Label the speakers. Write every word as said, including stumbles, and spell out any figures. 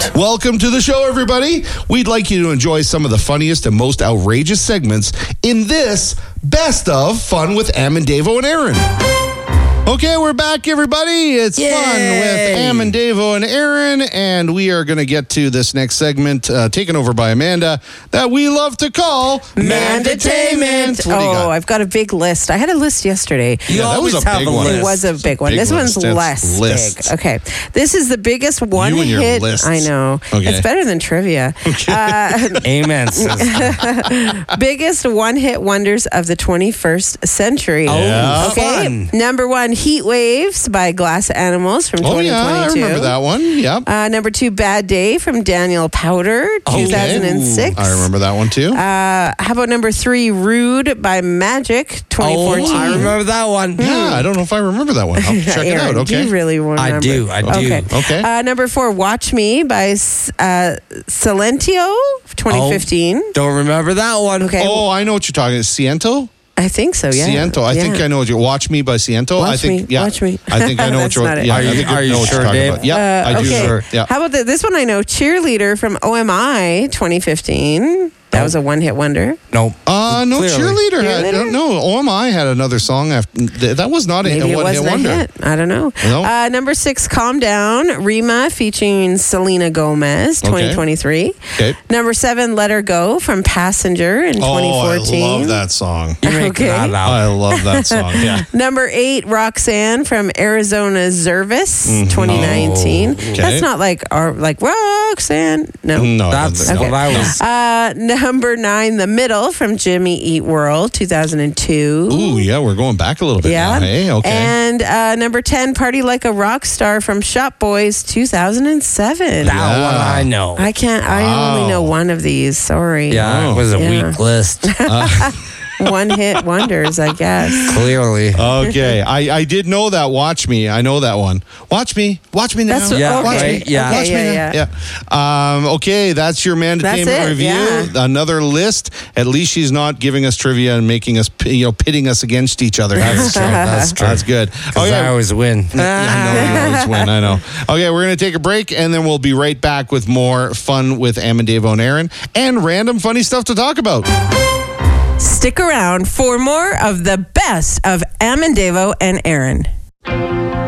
Speaker 1: Welcome to the show, everybody. We'd like you to enjoy some of the funniest and most outrageous segments in this Best of Fun with Am and Davo and Aaron. Okay, we're back, everybody. It's
Speaker 2: Yay.
Speaker 1: Fun with Am and Davo and Aaron, and we are going to get to this next segment, uh, taken over by Amanda, that we love to call
Speaker 2: Mandatainment.
Speaker 1: What do you
Speaker 2: Oh,
Speaker 1: got?
Speaker 2: I've got a big list. I had a list yesterday.
Speaker 1: Yeah,
Speaker 3: You
Speaker 1: that
Speaker 3: always
Speaker 1: was a
Speaker 3: have
Speaker 1: big
Speaker 3: a
Speaker 1: one.
Speaker 3: list.
Speaker 2: It was a big one.
Speaker 1: Big
Speaker 2: this
Speaker 1: list.
Speaker 2: one's
Speaker 1: That's
Speaker 2: less
Speaker 1: lists.
Speaker 2: big. Okay. This is the biggest one
Speaker 1: You and your
Speaker 2: hit.
Speaker 1: lists.
Speaker 2: I know.
Speaker 1: Okay.
Speaker 2: It's better than trivia. Uh,
Speaker 3: Amen, sister.
Speaker 2: biggest one hit wonders of the twenty-first century.
Speaker 3: Oh,
Speaker 1: Yeah.
Speaker 2: Okay.
Speaker 3: fun.
Speaker 2: Number one, Heat Waves by Glass Animals from
Speaker 1: Oh,
Speaker 2: twenty twenty-two.
Speaker 1: yeah, I remember that one. Yep.
Speaker 2: Uh, number two, Bad Day from Daniel Powder, two thousand six.
Speaker 1: I remember that one, too.
Speaker 2: Uh, how about number three, Rude by Magic, twenty fourteen?
Speaker 3: Oh, I remember that one.
Speaker 1: yeah, I don't know if I remember that one. I'll check it
Speaker 2: Aaron,
Speaker 1: out, okay?
Speaker 2: Do you really remember?
Speaker 3: I do, I do.
Speaker 2: Okay.
Speaker 1: Okay.
Speaker 2: Uh, number four, Watch Me by uh, Silentio, twenty fifteen.
Speaker 3: Don't remember that one.
Speaker 2: Okay.
Speaker 1: Oh, I know what you're talking about. Ciento?
Speaker 2: I think so, yeah.
Speaker 1: Ciento. I
Speaker 2: yeah.
Speaker 1: think I know what you're. Watch Me by Ciento. I
Speaker 2: Watch
Speaker 1: think.
Speaker 2: Me,
Speaker 1: Yeah.
Speaker 2: Watch Me.
Speaker 1: I think I know what
Speaker 2: That's
Speaker 1: you're.
Speaker 2: not it.
Speaker 1: Yeah,
Speaker 3: Are
Speaker 1: I
Speaker 3: you-
Speaker 1: think
Speaker 3: are
Speaker 1: I
Speaker 3: you
Speaker 1: know what
Speaker 3: sure,
Speaker 1: you're talking
Speaker 3: Dave?
Speaker 1: about. Yeah,
Speaker 2: Uh,
Speaker 1: I do.
Speaker 2: okay.
Speaker 1: Sure. Yeah.
Speaker 2: How about the, this one I know, Cheerleader from O M I, twenty fifteen. That was a one-hit wonder.
Speaker 3: No.
Speaker 1: Uh, no,
Speaker 3: Clearly.
Speaker 1: cheerleader. Had,
Speaker 2: Cheerleader?
Speaker 1: no, O M I had another song after. That was not a,
Speaker 2: Maybe
Speaker 1: a
Speaker 2: it
Speaker 1: one hit
Speaker 2: wasn't
Speaker 1: wonder.
Speaker 2: a hit. I don't know.
Speaker 1: No.
Speaker 2: Uh, number six, Calm Down, Rima featuring Selena Gomez, twenty twenty-three.
Speaker 1: Okay.
Speaker 2: Number seven, Let Her Go from Passenger in twenty fourteen.
Speaker 1: Oh, I love that song.
Speaker 3: You're making
Speaker 2: Okay.
Speaker 3: that out.
Speaker 1: I love that song. Yeah.
Speaker 2: Number eight, Roxanne from Arizona Zervis, twenty nineteen.
Speaker 3: Oh,
Speaker 1: okay.
Speaker 2: That's not like our like Roxanne. No.
Speaker 1: No,
Speaker 3: That's
Speaker 1: no,
Speaker 3: what
Speaker 1: no.
Speaker 3: I was.
Speaker 2: Uh, number nine, The Middle from Jimmy Eat World, two thousand two.
Speaker 1: Ooh, yeah, we're going back a little bit
Speaker 2: Yeah.
Speaker 1: now. Hey, okay.
Speaker 2: And uh, number ten, Party Like a Rock Star from Shop Boys, two thousand seven.
Speaker 3: That
Speaker 1: Yeah.
Speaker 3: one I know.
Speaker 2: I can't, I
Speaker 1: Wow.
Speaker 2: only know one of these. Sorry.
Speaker 3: yeah,
Speaker 1: Oh.
Speaker 3: it was a
Speaker 2: Yeah.
Speaker 3: weak list.
Speaker 2: One hit wonders, I guess.
Speaker 3: Clearly.
Speaker 1: Okay, I, I did know that. Watch Me. I know that one. Watch Me. Watch Me now.
Speaker 2: That's
Speaker 3: Yeah,
Speaker 1: Watch
Speaker 2: okay.
Speaker 1: Me.
Speaker 3: Yeah.
Speaker 1: Watch
Speaker 2: Okay,
Speaker 1: me
Speaker 2: yeah,
Speaker 1: now. Yeah. Um, okay, that's your Mandatainment
Speaker 2: That's it,
Speaker 1: review.
Speaker 2: yeah.
Speaker 1: Another list. At least she's not giving us trivia and making us, p- you know, pitting us against each other. That's true.
Speaker 3: That's true.
Speaker 1: That's good.
Speaker 3: Because
Speaker 1: Okay.
Speaker 3: I always win.
Speaker 1: I know you always win. I know. Okay, we're going to take a break, and then we'll be right back with more fun with Am and Davo and Aaron, and random funny stuff to talk about.
Speaker 2: Stick around for more of the best of Am and Davo and Aaron.